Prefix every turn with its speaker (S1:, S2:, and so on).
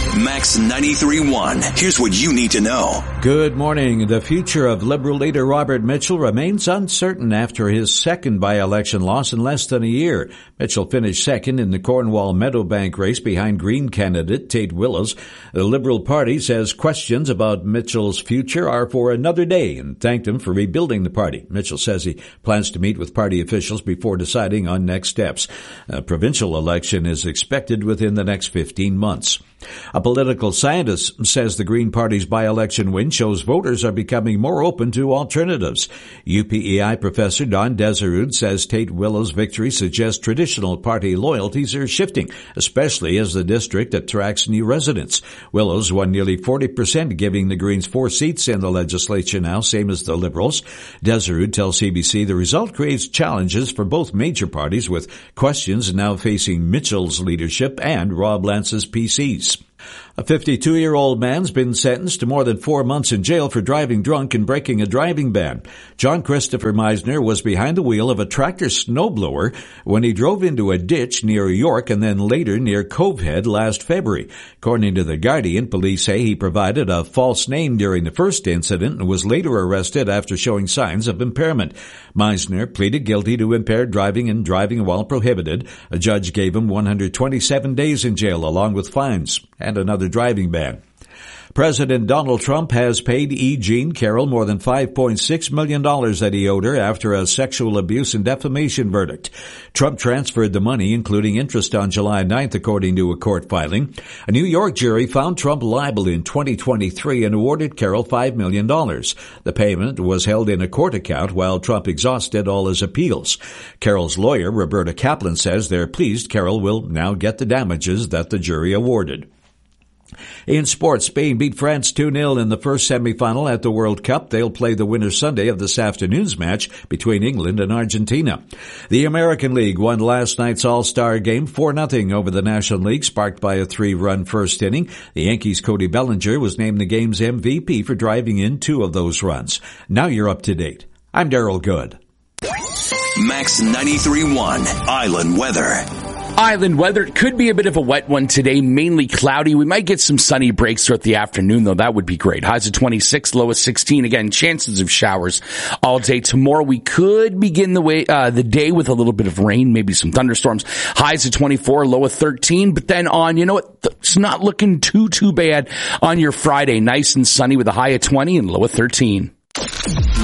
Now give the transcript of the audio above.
S1: Max 93.1. Here's what you need to know.
S2: Good morning. The future of Liberal leader Robert Mitchell remains uncertain after his second by-election loss in less than a year. Mitchell finished second in the Cornwall Meadowbank race behind Green candidate Tate Willows. The Liberal Party says questions about Mitchell's future are for another day and thanked him for rebuilding the party. Mitchell says he plans to meet with party officials before deciding on next steps. A provincial election is expected within the next 15 months. A political scientist says the Green Party's by-election win shows voters are becoming more open to alternatives. UPEI professor Don Deserud says Tate Willows' victory suggests traditional party loyalties are shifting, especially as the district attracts new residents. Willows won nearly 40%, giving the Greens 4 seats in the legislature now, same as the Liberals. Deserud tells CBC the result creates challenges for both major parties, with questions now facing Mitchell's leadership and Rob Lance's PCs. A 52-year-old man's been sentenced to more than 4 months in jail for driving drunk and breaking a driving ban. John Christopher Meisner was behind the wheel of a tractor snowblower when he drove into a ditch near York and then later near Covehead last February. According to The Guardian, police say he provided a false name during the first incident and was later arrested after showing signs of impairment. Meisner pleaded guilty to impaired driving and driving while prohibited. A judge gave him 127 days in jail along with fines and another driving ban. President Donald Trump has paid E. Jean Carroll more than $5.6 million that he owed her after a sexual abuse and defamation verdict. Trump transferred the money, including interest, on July 9th, according to a court filing. A New York jury found Trump liable in 2023 and awarded Carroll $5 million. The payment was held in a court account while Trump exhausted all his appeals. Carroll's lawyer, Roberta Kaplan, says they're pleased Carroll will now get the damages that the jury awarded. In sports, Spain beat France 2-0 in the first semifinal at the World Cup. They'll play the winner Sunday of this afternoon's match between England and Argentina. The American League won last night's All-Star game 4-0 over the National League, sparked by a 3-run first inning. The Yankees' Cody Bellinger was named the game's MVP for driving in 2 of those runs. Now you're up to date. I'm Daryl Good.
S1: Max 93.1 Island Weather.
S3: Island weather, it could be a bit of a wet one today, mainly cloudy. We might get some sunny breaks throughout the afternoon, though. That would be great. Highs of 26, low of 16. Again, chances of showers all day tomorrow. We could begin the day with a little bit of rain, maybe some thunderstorms. Highs of 24, low of 13. But then on, it's not looking too bad on your Friday. Nice and sunny with a high of 20 and low of 13.